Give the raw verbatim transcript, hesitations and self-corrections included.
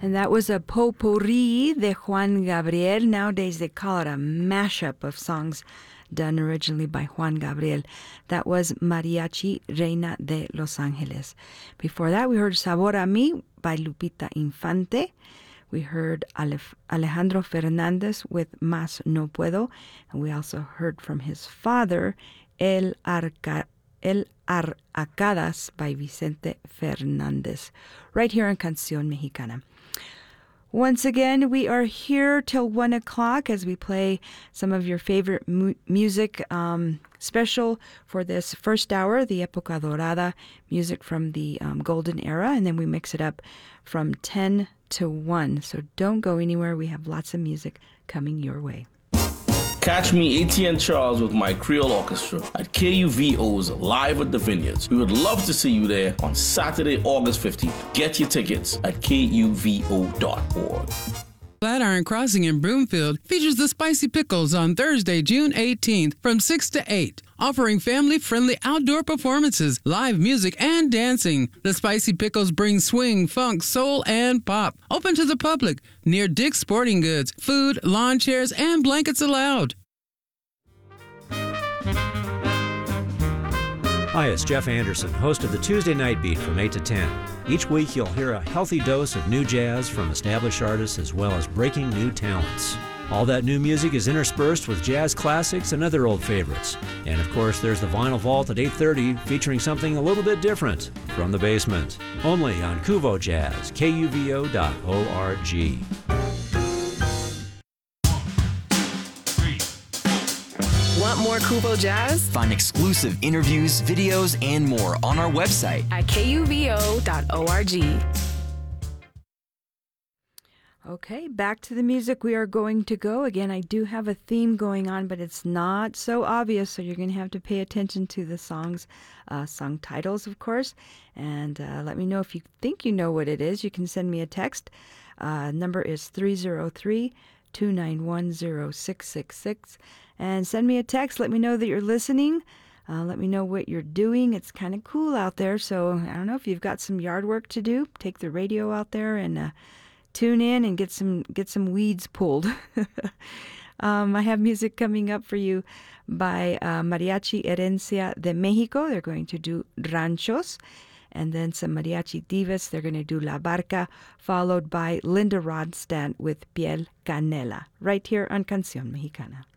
And that was a potpourri de Juan Gabriel. Nowadays they call it a mashup of songs done originally by Juan Gabriel. That was Mariachi Reina de Los Angeles. Before that, we heard Sabor a Mí by Lupita Infante. We heard Alef- Alejandro Fernandez with Más No Puedo. And we also heard from his father, El, Arca- El Arcadas by Vicente Fernández. Right here on Canción Mexicana. Once again, we are here till one o'clock as we play some of your favorite mu- music um, special for this first hour, the Época Dorada, music from the um, Golden Era, and then we mix it up from ten to one. So don't go anywhere. We have lots of music coming your way. Catch me, Etienne Charles, with my Creole Orchestra at K U V O's Live at the Vineyards. We would love to see you there on Saturday, August fifteenth. Get your tickets at K U V O dot org. Flatiron Crossing in Broomfield features the Spicy Pickles on Thursday, June eighteenth from six to eight, offering family-friendly outdoor performances, live music, and dancing. The Spicy Pickles bring swing, funk, soul, and pop. Open to the public, near Dick's Sporting Goods. Food, lawn chairs, and blankets allowed. Hi, it's Jeff Anderson, host of the Tuesday Night Beat from eight to ten. Each week you'll hear a healthy dose of new jazz from established artists as well as breaking new talents. All that new music is interspersed with jazz classics and other old favorites. And of course, there's the Vinyl Vault at eight thirty featuring something a little bit different from the basement. Only on Kuvo Jazz, K U V O dot org. Want more Kuvo Jazz? Find exclusive interviews, videos, and more on our website at K U V O dot org. Okay, back to the music we are going to go. Again, I do have a theme going on, but it's not so obvious, so you're going to have to pay attention to the songs, uh, song titles, of course. And uh, let me know if you think you know what it is. You can send me a text. Uh, number is three oh three, two nine one, oh six six six. And send me a text. Let me know that you're listening. Uh, let me know what you're doing. It's kind of cool out there, so I don't know if you've got some yard work to do. Take the radio out there and uh, tune in and get some get some weeds pulled. um, I have music coming up for you by uh, Mariachi Herencia de Mexico. They're going to do Ranchos. And then some Mariachi Divas. They're going to do La Barca, followed by Linda Ronstadt with Piel Canela, right here on Canción Mexicana.